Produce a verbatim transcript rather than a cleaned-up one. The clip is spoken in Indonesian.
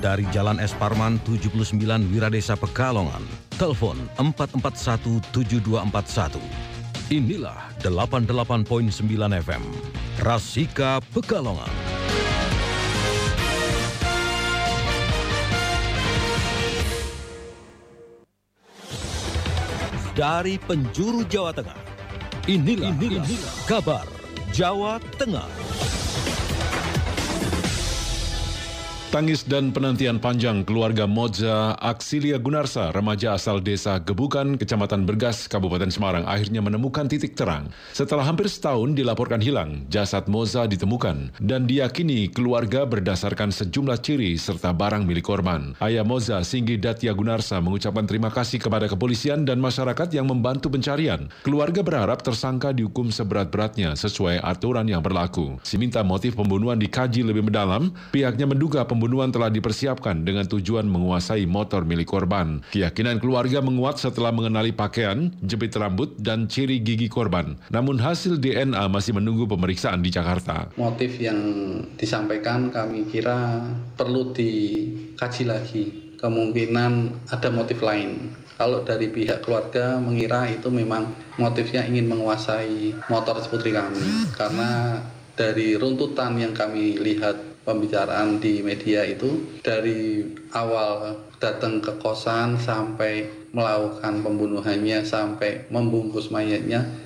dari Jalan Es Parman tujuh puluh sembilan Wiradesa Pekalongan. Telepon empat empat satu tujuh dua empat satu. Inilah delapan puluh delapan koma sembilan F M, Rasika Pekalongan. Dari penjuru Jawa Tengah, inilah, inilah, inilah kabar Jawa Tengah. Tangis dan penantian panjang keluarga Moza Aksilia Gunarsa, remaja asal desa Gebukan, Kecamatan Bergas, Kabupaten Semarang, akhirnya menemukan titik terang. Setelah hampir setahun dilaporkan hilang, jasad Moza ditemukan dan diyakini keluarga berdasarkan sejumlah ciri serta barang milik korban. Ayah Moza, Singgi Datya Gunarsa, mengucapkan terima kasih kepada kepolisian dan masyarakat yang membantu pencarian. Keluarga berharap tersangka dihukum seberat-beratnya sesuai aturan yang berlaku. Diminta motif pembunuhan dikaji lebih mendalam, pihaknya menduga pembunuhan Pembunuhan telah dipersiapkan dengan tujuan menguasai motor milik korban. Keyakinan keluarga menguat setelah mengenali pakaian, jepit rambut, dan ciri gigi korban. Namun hasil D N A masih menunggu pemeriksaan di Jakarta. Motif yang disampaikan kami kira perlu dikaji lagi. Kemungkinan ada motif lain. Kalau dari pihak keluarga mengira itu memang motifnya ingin menguasai motor putri kami. Karena dari runtutan yang kami lihat pembicaraan di media itu, dari awal datang ke kosan sampai melakukan pembunuhannya sampai membungkus mayatnya